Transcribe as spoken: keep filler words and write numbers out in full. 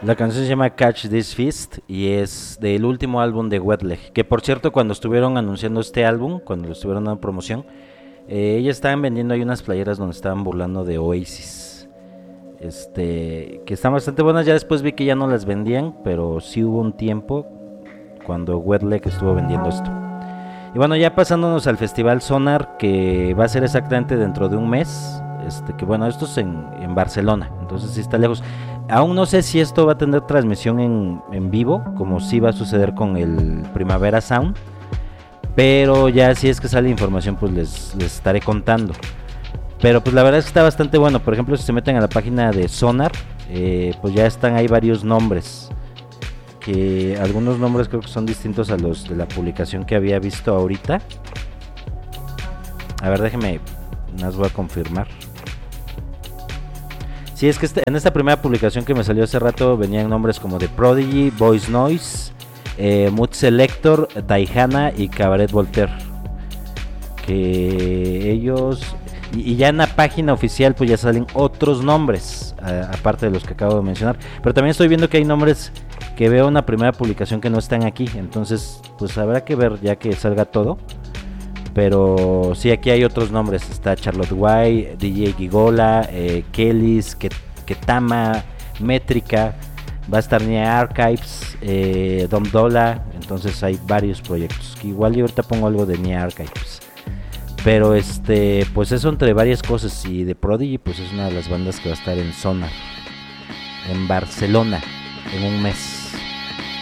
La canción se llama Catch This Fist y es del último álbum de Wet Leg. Que por cierto, cuando estuvieron anunciando este álbum, cuando lo estuvieron dando promoción, eh, ellos estaban vendiendo ahí unas playeras donde estaban burlando de Oasis. Este, que están bastante buenas. Ya después vi que ya no las vendían, pero sí hubo un tiempo cuando Wet Leg estuvo vendiendo esto. Y bueno, ya pasándonos al Festival Sonar, que va a ser exactamente dentro de un mes. Este, que bueno, esto es en, en Barcelona, entonces sí está lejos. Aún no sé si esto va a tener transmisión en, en vivo, como sí va a suceder con el Primavera Sound. Pero ya si es que sale información, pues les, les estaré contando. Pero pues la verdad es que está bastante bueno. Por ejemplo, si se meten a la página de Sonar, eh, pues ya están ahí varios nombres. Que algunos nombres creo que son distintos a los de la publicación que había visto ahorita. A ver, déjenme, las voy a confirmar. Sí, es que este, en esta primera publicación que me salió hace rato venían nombres como de Prodigy, Voice Noise, eh, Mood Selector, Taihana y Cabaret Voltaire. Que ellos... Y, y ya en la página oficial pues ya salen otros nombres, a, aparte de los que acabo de mencionar. Pero también estoy viendo que hay nombres que veo en la primera publicación que no están aquí. Entonces pues habrá que ver ya que salga todo. Pero sí, aquí hay otros nombres. Está Charlotte White, D J Gigola, eh, Kellys, Ketama, Métrica. Va a estar Nia Archives, eh, Dom Dola. Entonces hay varios proyectos. Que igual yo ahorita pongo algo de Nia Archives. Pero este, pues eso entre varias cosas. Y de Prodigy, pues es una de las bandas que va a estar en Sonar, en Barcelona, en un mes.